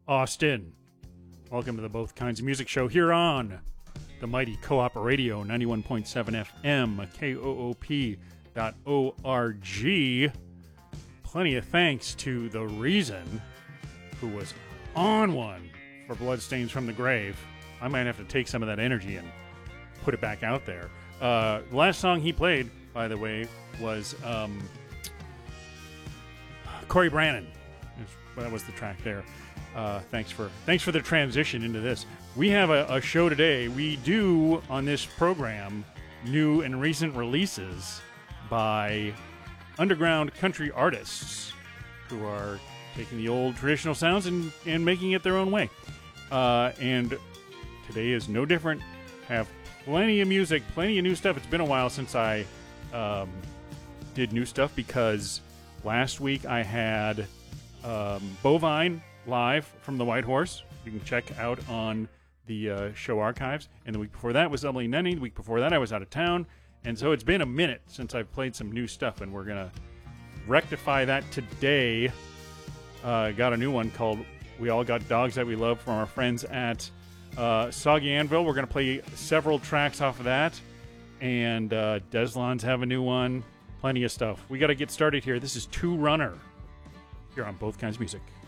Austin. Welcome to the Both Kinds of Music show here on the mighty Co-op Radio 91.7 FM, KOOP.org. Plenty of thanks to The Reason, who was on one for Bloodstains from the Grave. I might have to take some of that energy and put it back out there. The last song he played, by the way, was Corey Brannon. That was the track there. Thanks for the transition into this. We have a show today. We do on this program new and recent releases by underground country artists who are taking the old traditional sounds and making it their own way. And today is no different. Have plenty of music, plenty of new stuff. It's been a while since I did new stuff because last week I had Bovine live from the White Horse. You can check out on the show archives. And the week before that was Emily Nenny. The week before that I was out of town. And so it's been a minute since I've played some new stuff, and we're going to rectify that today. Got a new one called We All Got Dogs That We Love from our friends at Soggy Anvil. We're going to play several tracks off of that. And Deslons have a new one. Plenty of stuff. We got to get started here. This is Two Runner here on Both Kinds of Music.